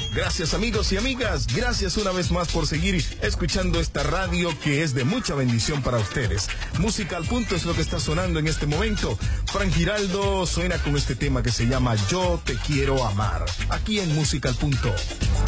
Gracias amigos y amigas, gracias una vez más por seguir escuchando esta radio que es de mucha bendición para ustedes. Música al punto es lo que está sonando en este momento. Frank Giraldo suena con este tema que se llama Yo te quiero amar, aquí en Música al Punto.